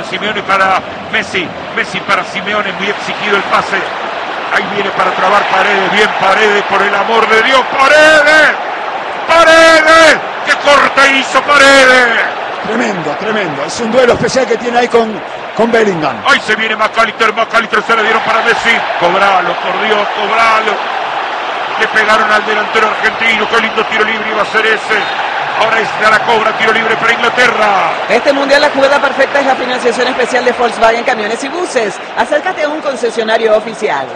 Simeone para Messi. Messi para Simeone, muy exigido el pase. Ahí viene para trabar Paredes. Bien Paredes, por el amor de Dios. ¡Paredes! ¡Paredes! ¡Qué corte hizo Paredes! Tremendo. Es un duelo especial que tiene ahí con Bellingham. Ahí se viene McAllister se la dieron para Messi. Cobralo, por Dios, cobralo. Le pegaron al delantero argentino. Qué lindo tiro libre iba a ser ese. Ahora está la cobra, tiro libre para Inglaterra. Este mundial la jugada perfecta es la financiación especial de Volkswagen Camiones y Buses. Acércate a un concesionario oficial.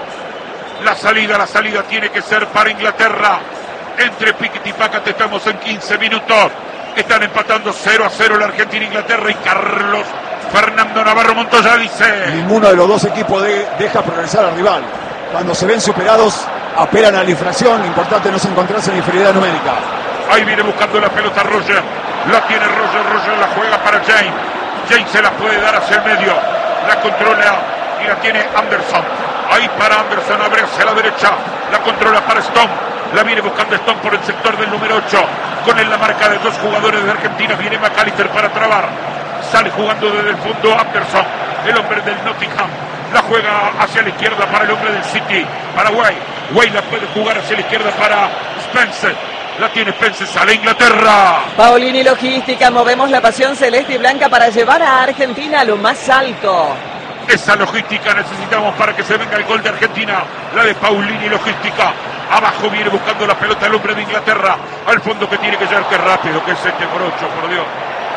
La salida tiene que ser para Inglaterra. Entre Piquet y Pácate estamos en 15 minutos. Están empatando 0-0 la Argentina e Inglaterra y Carlos Fernando Navarro Montoya dice: ninguno de los dos equipos deja progresar al rival. Cuando se ven superados, apelan a la infracción. Lo importante no es encontrarse en inferioridad numérica. Ahí viene buscando la pelota Roger. La tiene Roger la juega para James. James se la puede dar hacia el medio. La controla y la tiene Anderson. Ahí para Anderson, abre hacia la derecha. La controla para Stone. La viene buscando Stone por el sector del número 8. Con él la marca de dos jugadores de Argentina. Viene McAllister para trabar. Sale jugando desde el fondo Anderson, el hombre del Nottingham. La juega hacia la izquierda para el hombre del City, para Way. Way la puede jugar hacia la izquierda para Spencer. La tiene Spencer, sale Inglaterra. Paolini Logística, movemos la pasión celeste y blanca para llevar a Argentina a lo más alto. Esa logística necesitamos para que se venga el gol de Argentina. La de Paolini Logística. Abajo viene buscando la pelota el hombre de Inglaterra. Al fondo que tiene que llegar, qué rápido que es este morocho, por Dios.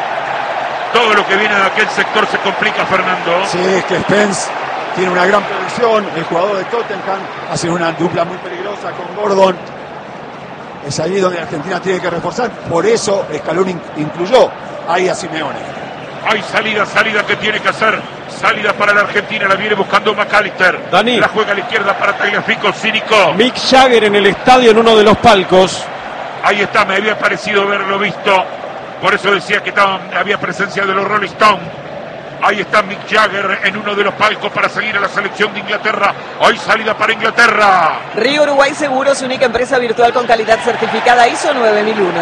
Todo lo que viene de aquel sector se complica, Fernando. Sí, es que Spence tiene una gran proyección. El jugador de Tottenham hace una dupla muy peligrosa con Gordon. Es ahí donde Argentina tiene que reforzar. Por eso Scaloni incluyó ahí a Simeone. Hay salida que tiene que hacer. Salida para la Argentina, la viene buscando McAllister. Dani. La juega a la izquierda para Tagliafico, Cínico. Mick Jagger en el estadio en uno de los palcos. Ahí está, me había parecido haberlo visto. Por eso decía que había presencia de los Rolling Stones. Ahí está Mick Jagger en uno de los palcos para seguir a la selección de Inglaterra. Hoy salida para Inglaterra. Río Uruguay Seguros, única empresa virtual con calidad certificada ISO 9001.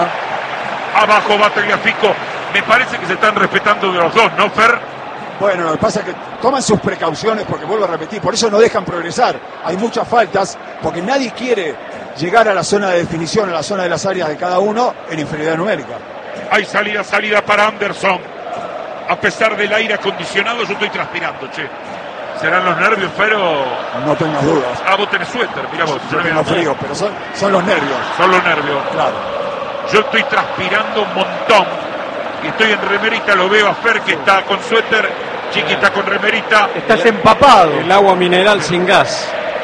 Abajo va Tagliafico. Me parece que se están respetando de los dos, ¿no, Fer? Bueno, lo que pasa es que toman sus precauciones porque vuelvo a repetir, por eso no dejan progresar. Hay muchas faltas porque nadie quiere llegar a la zona de definición, a la zona de las áreas de cada uno en inferioridad numérica. Hay salida para Anderson. A pesar del aire acondicionado, yo estoy transpirando, che. ¿Serán los nervios, pero...? No tengas dudas. Ah, vos tenés suéter, mirá vos. Yo tengo frío, pero son los nervios. Son los nervios. Claro. Yo estoy transpirando un montón. Y estoy en remerita, lo veo a Fer que está con suéter, Chiqui está con remerita. Estás empapado. El agua mineral sin gas.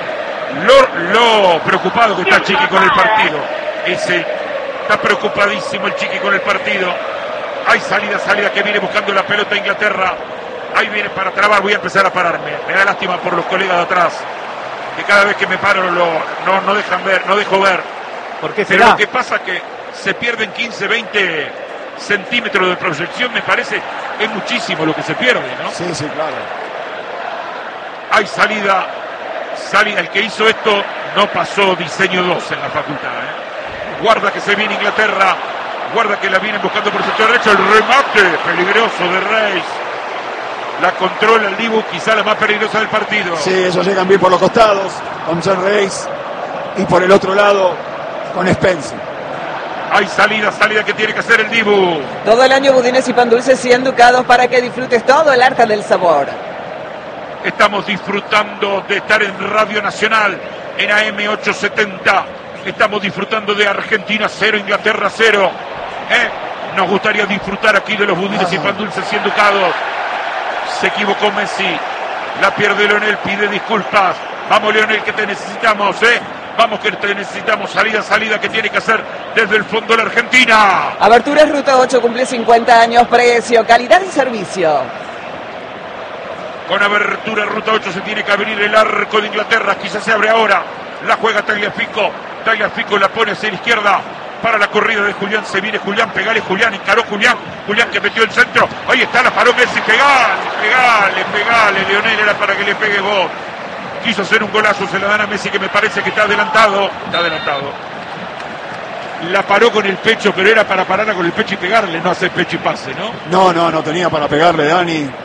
Lo preocupado que está Chiqui con el partido. Está preocupadísimo el Chiqui con el partido. Hay salida que viene buscando la pelota Inglaterra. Ahí viene para trabar, voy a empezar a pararme. Me da lástima por los colegas de atrás, que cada vez que me paro no dejan ver, no dejo ver. ¿Por qué Pero será? lo que pasa es que se pierden 15, 20 centímetros de proyección, me parece, es muchísimo lo que se pierde, ¿no? Sí, claro. Hay salida, el que hizo esto no pasó diseño 2 en la facultad, ¿eh? Guarda que se viene Inglaterra, guarda que la vienen buscando por el sector derecho, el remate peligroso de Reis. La controla el Dibu, quizá la más peligrosa del partido. Sí, ellos llegan bien por los costados, con John Reis, y por el otro lado, con Spencer. Hay salida que tiene que hacer el Dibu. Todo el año budines y pan dulces 100 ducados para que disfrutes todo el arte del sabor. Estamos disfrutando de estar en Radio Nacional, en AM 870. Estamos disfrutando de Argentina 0, Inglaterra 0. Nos gustaría disfrutar aquí de los budines y pan dulces 100 ducados. Se equivocó Messi. La pierde Leonel, pide disculpas. Vamos, Leonel, que te necesitamos, Vamos, que te necesitamos. Salida que tiene que hacer desde el fondo la Argentina. Aberturas Ruta 8 cumple 50 años. Precio, calidad y servicio. Con abertura Ruta 8 se tiene que abrir el arco de Inglaterra. Quizás se abre ahora. La juega Tagliafico. Tagliafico la pone hacia la izquierda para la corrida de Julián. Se viene Julián, pegale Julián, encaró Julián. Julián que metió el centro. Ahí está, la paró Messi. Pegale, Leonel, era para que le pegue vos. Quiso hacer un golazo, se la dan a Messi, que me parece que está adelantado. La paró con el pecho, pero era para pararla con el pecho y pegarle, no hacer pecho y pase, ¿no? No tenía para pegarle, Dani.